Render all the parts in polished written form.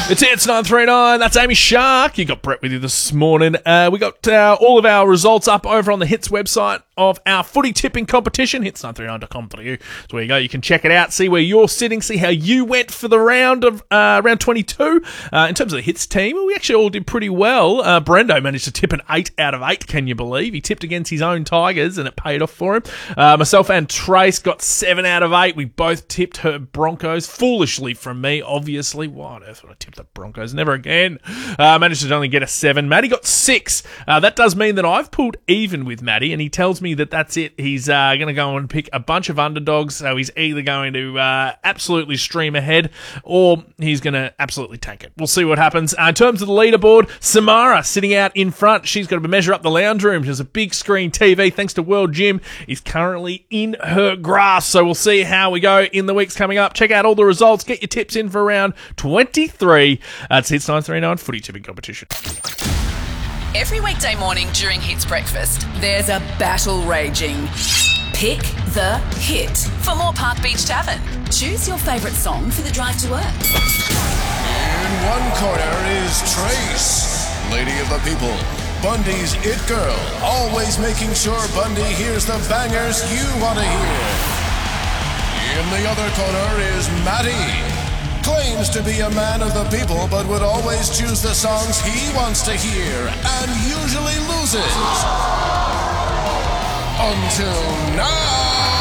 It's Hits 939. That's Amy Shark. You got Brett with you this morning. We got all of our results up over on the Hits website of our footy tipping competition, hits939.com.au. So there you go. You can check it out, see where you're sitting, see how you went for the round of round 22. In terms of the Hits team, we actually all did pretty well. Brendo managed to tip an 8 out of 8, can you believe? He tipped against his own Tigers and it paid off for him. Myself and Trace got 7 out of 8. We both tipped her Broncos, foolishly from me, obviously. Why on earth would I tip the Broncos? Never again. Managed to only get a 7. Maddie got 6. That does mean that I've pulled even with Maddie, and he tells me that that's it. He's going to go and pick a bunch of underdogs, so he's either going to absolutely stream ahead or he's going to absolutely tank it. We'll see what happens. In terms of the leaderboard, Samara sitting out in front. She's got to measure up the lounge room. She has a big screen TV, thanks to World Gym, is currently in her grasp. So we'll see how we go in the weeks coming up. Check out all the results. Get your tips in for round 23. It's Hits 939 footy tipping competition. Every weekday morning during Hits Breakfast, there's a battle raging. Pick the hit for Moore Park Beach Tavern. Choose your favourite song for the drive to work. In one corner is Trace, Lady of the People, Bundy's it girl, always making sure Bundy hears the bangers you want to hear. In the other corner is Matty, claims to be a man of the people but would always choose the songs he wants to hear and usually loses. Until now.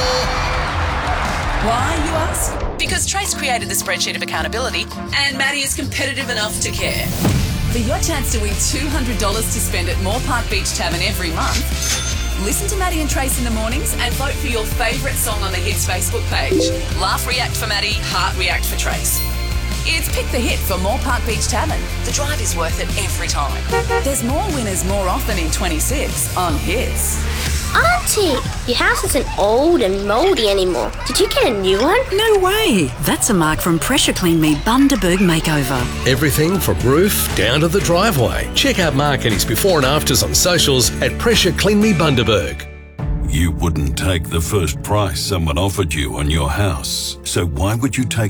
Why, you ask? Because Trace created the spreadsheet of accountability and Maddie is competitive enough to care. For your chance to win $200 to spend at Moore Park Beach Tavern every month, listen to Maddie and Trace in the mornings and vote for your favourite song on the Hits Facebook page. Laugh react for Maddie, heart react for Trace. It's Pick the Hit for Moore Park Beach Tavern. The drive is worth it every time. There's more winners more often in 26 on Hits. Auntie, your house isn't old and mouldy anymore. Did you get a new one? No way. That's a mark from Pressure Clean Me Bundaberg Makeover. Everything from roof down to the driveway. Check out Mark and his before and afters on socials at Pressure Clean Me Bundaberg. You wouldn't take the first price someone offered you on your house, so why would you take